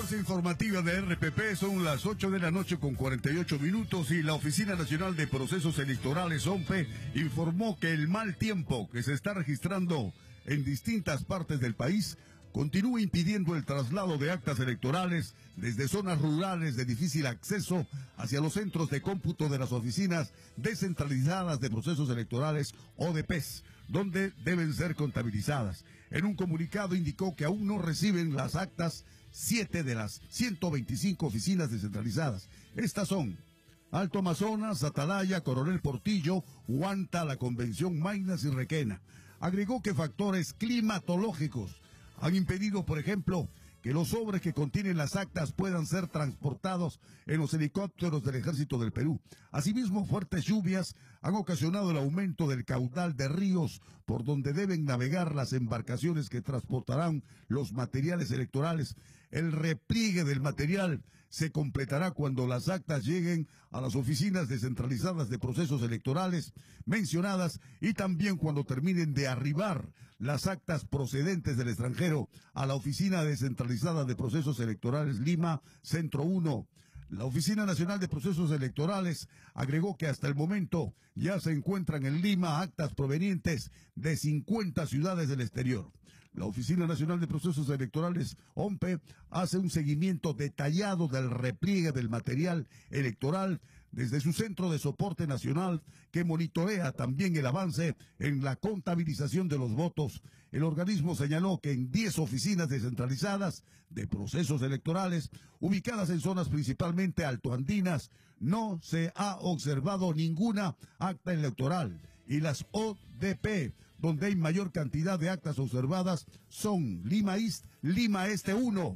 Fuerza informativa de RPP, son las 8 de la noche con 48 minutos y la Oficina Nacional de Procesos Electorales, OMPE, informó que el mal tiempo que se está registrando en distintas partes del país continúa impidiendo el traslado de actas electorales desde zonas rurales de difícil acceso hacia los centros de cómputo de las oficinas descentralizadas de procesos electorales, ODPs, donde deben ser contabilizadas. En un comunicado indicó que aún no reciben las actas 7 de las 125 oficinas descentralizadas. Estas son Alto Amazonas, Atalaya, Coronel Portillo, Huanta, La Convención, Maynas y Requena. Agregó que factores climatológicos han impedido, por ejemplo, que los sobres que contienen las actas puedan ser transportados en los helicópteros del Ejército del Perú. Asimismo, fuertes lluvias han ocasionado el aumento del caudal de ríos por donde deben navegar las embarcaciones que transportarán los materiales electorales. El repliegue del material se completará cuando las actas lleguen a las oficinas descentralizadas de procesos electorales mencionadas y también cuando terminen de arribar las actas procedentes del extranjero a la Oficina Descentralizada de Procesos Electorales Lima, Centro 1. La Oficina Nacional de Procesos Electorales agregó que hasta el momento ya se encuentran en Lima actas provenientes de 50 ciudades del exterior. La Oficina Nacional de Procesos Electorales, OMPE, hace un seguimiento detallado del repliegue del material electoral desde su Centro de Soporte Nacional, que monitorea también el avance en la contabilización de los votos. El organismo señaló que en 10 oficinas descentralizadas de procesos electorales, ubicadas en zonas principalmente altoandinas, no se ha observado ninguna acta electoral. Y las ODP, donde hay mayor cantidad de actas observadas, son Lima East, Lima Este 1,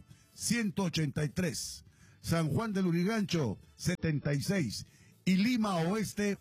183. San Juan del Lurigancho, 76, y Lima Oeste,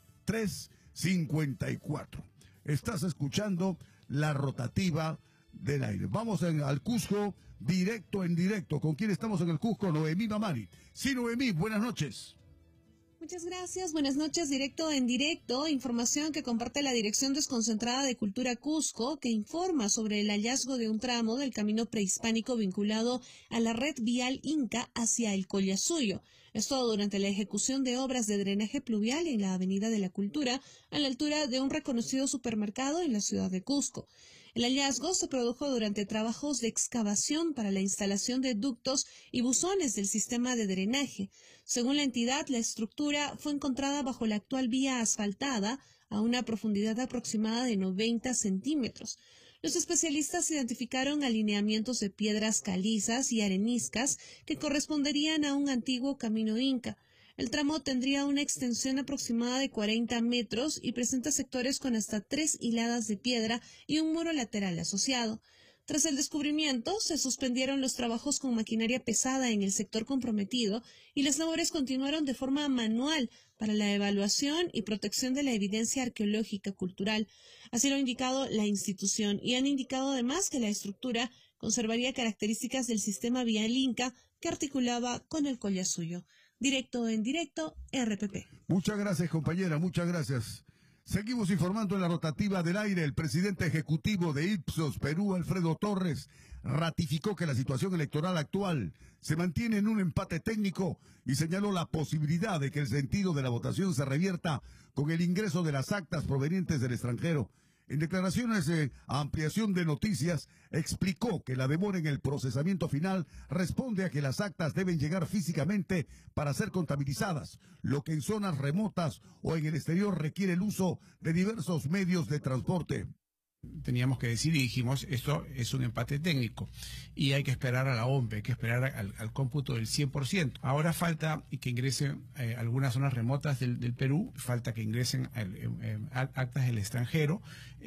354. Estás escuchando la rotativa del aire. Vamos al Cusco, directo en directo. ¿Con quién estamos en el Cusco? Noemí Mamani. Sí, Noemí, buenas noches. Muchas gracias, buenas noches, directo en directo, información que comparte la Dirección Desconcentrada de Cultura Cusco, que informa sobre el hallazgo de un tramo del camino prehispánico vinculado a la red vial Inca hacia el Collasuyo. Esto durante la ejecución de obras de drenaje pluvial en la Avenida de la Cultura, a la altura de un reconocido supermercado en la ciudad de Cusco. El hallazgo se produjo durante trabajos de excavación para la instalación de ductos y buzones del sistema de drenaje. Según la entidad, la estructura fue encontrada bajo la actual vía asfaltada a una profundidad aproximada de 90 centímetros. Los especialistas identificaron alineamientos de piedras calizas y areniscas que corresponderían a un antiguo camino inca. El tramo tendría una extensión aproximada de 40 metros y presenta sectores con hasta 3 hiladas de piedra y un muro lateral asociado. Tras el descubrimiento, se suspendieron los trabajos con maquinaria pesada en el sector comprometido y las labores continuaron de forma manual para la evaluación y protección de la evidencia arqueológica cultural. Así lo ha indicado la institución y han indicado además que la estructura conservaría características del sistema vial Inca que articulaba con el Collasuyo. Directo en directo, RPP. Muchas gracias, compañera, muchas gracias. Seguimos informando en la rotativa del aire. El presidente ejecutivo de Ipsos Perú, Alfredo Torres, ratificó que la situación electoral actual se mantiene en un empate técnico y señaló la posibilidad de que el sentido de la votación se revierta con el ingreso de las actas provenientes del extranjero. En declaraciones de ampliación de noticias, explicó que la demora en el procesamiento final responde a que las actas deben llegar físicamente para ser contabilizadas, lo que en zonas remotas o en el exterior requiere el uso de diversos medios de transporte. Teníamos que decir y dijimos, esto es un empate técnico y hay que esperar a la OMPE, hay que esperar al cómputo del 100%. Ahora falta que ingresen algunas zonas remotas del Perú, falta que ingresen actas del extranjero,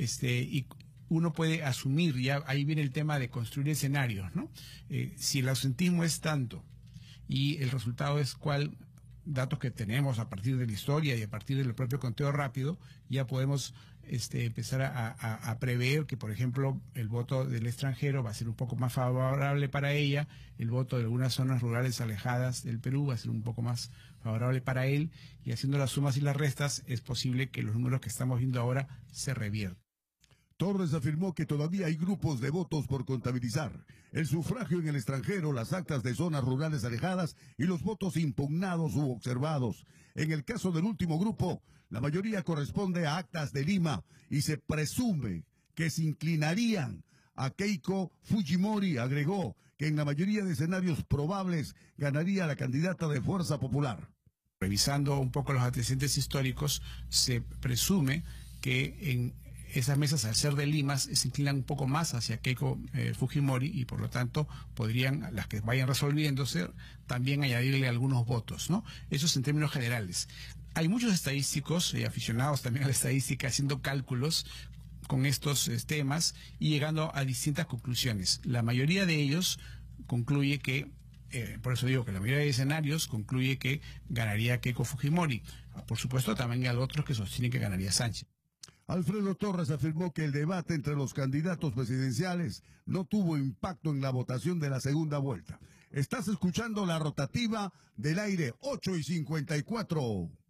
y uno puede asumir, ya ahí viene el tema de construir escenarios, ¿no? Si el ausentismo es tanto y el resultado es datos que tenemos a partir de la historia y a partir del propio conteo rápido, ya podemos empezar a prever que, por ejemplo, el voto del extranjero va a ser un poco más favorable para ella, el voto de algunas zonas rurales alejadas del Perú va a ser un poco más favorable para él, y haciendo las sumas y las restas es posible que los números que estamos viendo ahora se reviertan. Torres afirmó que todavía hay grupos de votos por contabilizar, el sufragio en el extranjero, las actas de zonas rurales alejadas y los votos impugnados u observados. En el caso del último grupo, la mayoría corresponde a actas de Lima y se presume que se inclinarían a Keiko Fujimori. Agregó que en la mayoría de escenarios probables ganaría la candidata de Fuerza Popular. Revisando un poco los antecedentes históricos, se presume que en esas mesas, al ser de Lima, se inclinan un poco más hacia Keiko Fujimori y por lo tanto podrían, las que vayan resolviéndose, también añadirle algunos votos, ¿no? Eso es en términos generales. Hay muchos estadísticos y aficionados también a la estadística haciendo cálculos con estos temas y llegando a distintas conclusiones. La mayoría de ellos concluye que, por eso digo que la mayoría de escenarios concluye que ganaría Keiko Fujimori. Por supuesto, también hay otros que sostienen que ganaría Sánchez. Alfredo Torres afirmó que el debate entre los candidatos presidenciales no tuvo impacto en la votación de la segunda vuelta. Estás escuchando la rotativa del aire 8:54.